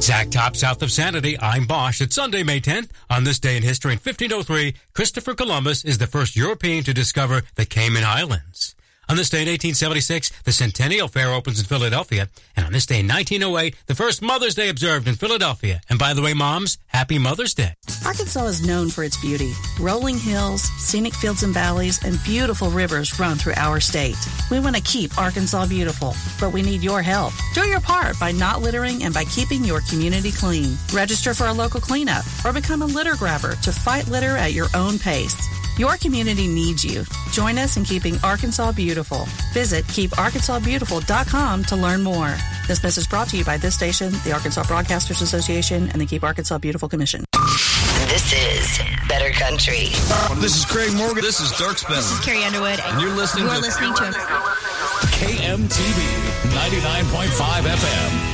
Exact top south of Sanity, I'm Bosch. It's Sunday, May 10th. On this day in history in 1503, Christopher Columbus is the first European to discover the Cayman Islands. On this day in 1876, the Centennial Fair opens in Philadelphia. And on this day in 1908, the first Mother's Day observed in Philadelphia. And by the way, moms, happy Mother's Day. Arkansas is known for its beauty. Rolling hills, scenic fields and valleys, and beautiful rivers run through our state. We want to keep Arkansas beautiful, but we need your help. Do your part by not littering and by keeping your community clean. Register for a local cleanup or become a litter grabber to fight litter at your own pace. Your community needs you. Join us in keeping Arkansas beautiful. Visit keeparkansasbeautiful.com to learn more. This message brought to you by this station, the Arkansas Broadcasters Association, and the Keep Arkansas Beautiful Commission. This is Better Country. This is Craig Morgan. This is Dirk Spencer. This is Carrie Underwood. And you're listening to KMTV 99.5 FM.